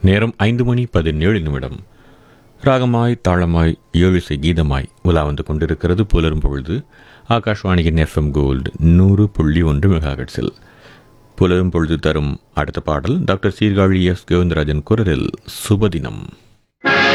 நேரம் 5:17. ராகமாய் தாளமாய் ஏழிசை கீதமாய் உலா வந்து கொண்டிருக்கிறது புலரும் பொழுது. ஆகாஷ்வாணியின் FM கோல்டு 100.1 மெகாஹெர்ட்ஸில் புலரும் பொழுது தரும் அடுத்த பாடல் டாக்டர் சீர்காழி எஸ் கோவிந்தராஜன் குரலில் சுபதினம்.